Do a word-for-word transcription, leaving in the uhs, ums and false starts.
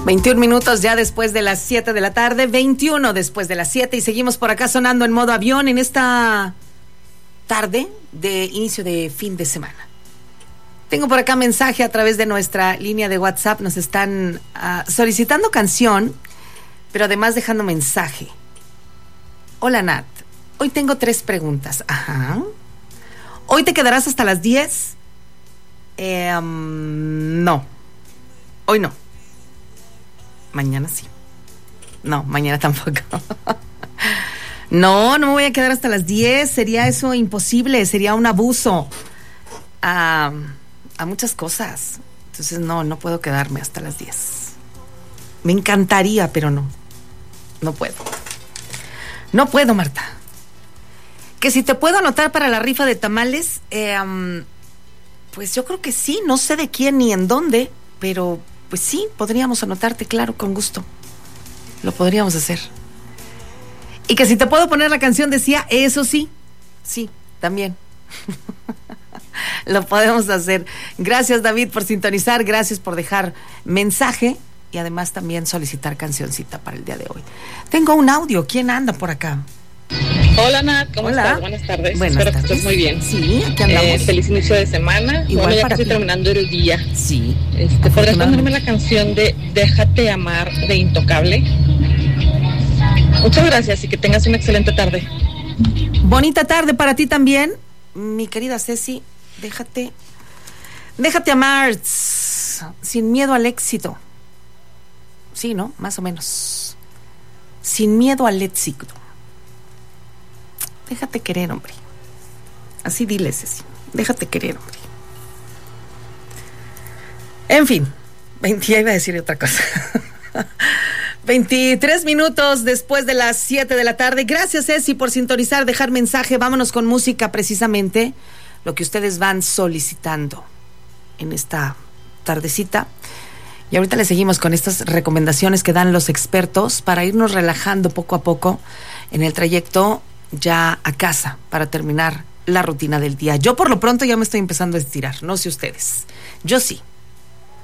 veintiún minutos ya después de las siete de la tarde, veintiuno después de las siete, y seguimos por acá sonando en modo avión en esta tarde de inicio de fin de semana. Tengo por acá mensaje a través de nuestra línea de WhatsApp. Nos están uh, solicitando canción, pero además dejando mensaje. Hola Nat, hoy tengo tres preguntas. Ajá. ¿Hoy te quedarás hasta las diez? Eh, um, no, hoy no. Mañana sí. No, mañana tampoco. No, no me voy a quedar hasta las diez. Sería eso imposible, sería un abuso a, a muchas cosas. Entonces no, no puedo quedarme hasta las diez. Me encantaría, pero no. No puedo. No puedo, Marta. Que si te puedo anotar para la rifa de tamales, eh, um, pues yo creo que sí. No sé de quién ni en dónde, pero pues sí, podríamos anotarte, claro, con gusto. Lo podríamos hacer. Y que si te puedo poner la canción, decía, eso sí, sí, también. Lo podemos hacer. Gracias, David, por sintonizar, gracias por dejar mensaje y además también solicitar cancioncita para el día de hoy. Tengo un audio, ¿quién anda por acá? Hola Nat, ¿cómo Hola. estás? Buenas tardes. Buenas Espero tardes. que estés muy bien. Sí, aquí andamos. Eh, feliz inicio de semana. Igual bueno, ya para casi ti. terminando el día. Sí. Este, ¿podrías ponerme la canción de Déjate Amar de Intocable? Muchas gracias y que tengas una excelente tarde. Bonita tarde para ti también, mi querida Ceci. Déjate, déjate amar sin miedo al éxito. Sí, ¿no? Más o menos. Sin miedo al éxito. Déjate querer, hombre. Así dile, Ceci. Déjate querer, hombre. En fin, veinte, iba a decir otra cosa. veintitrés minutos después de las siete de la tarde. Gracias, Ceci, por sintonizar, dejar mensaje. Vámonos con música, precisamente lo que ustedes van solicitando en esta tardecita. Y ahorita le seguimos con estas recomendaciones que dan los expertos para irnos relajando poco a poco en el trayecto ya a casa para terminar la rutina del día. Yo por lo pronto ya me estoy empezando a estirar, no sé ustedes. Yo sí.